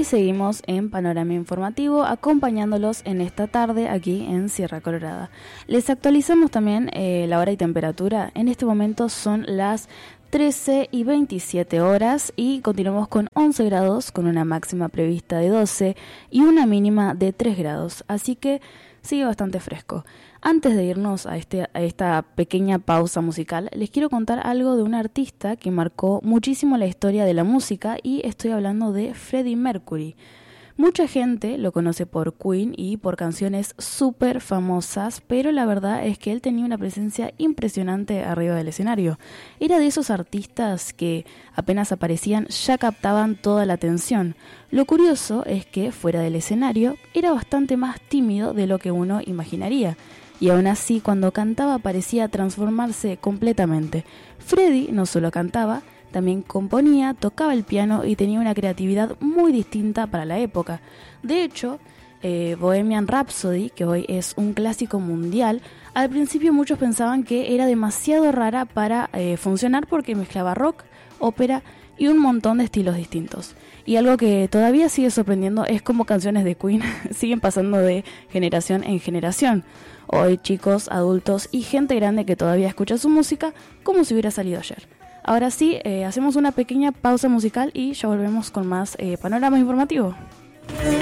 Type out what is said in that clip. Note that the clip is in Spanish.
Y seguimos en Panorama Informativo, acompañándolos en esta tarde aquí en Sierra Colorada. Les actualizamos también la hora y temperatura. En este momento son las 13:27 horas y continuamos con 11 grados, con una máxima prevista de 12 y una mínima de 3 grados. Así que sigue bastante fresco. Antes de irnos a esta pequeña pausa musical, les quiero contar algo de un artista que marcó muchísimo la historia de la música, y estoy hablando de Freddie Mercury. Mucha gente lo conoce por Queen y por canciones súper famosas, pero la verdad es que él tenía una presencia impresionante arriba del escenario. Era de esos artistas que apenas aparecían ya captaban toda la atención. Lo curioso es que fuera del escenario era bastante más tímido de lo que uno imaginaría. Y aún así, cuando cantaba parecía transformarse completamente. Freddie no solo cantaba, también componía, tocaba el piano y tenía una creatividad muy distinta para la época. De hecho, Bohemian Rhapsody, que hoy es un clásico mundial, al principio muchos pensaban que era demasiado rara para funcionar porque mezclaba rock, ópera y un montón de estilos distintos. Y algo que todavía sigue sorprendiendo es cómo canciones de Queen siguen pasando de generación en generación. Hoy chicos, adultos y gente grande que todavía escucha su música como si hubiera salido ayer. Ahora sí, hacemos una pequeña pausa musical y ya volvemos con más Panorama Informativo.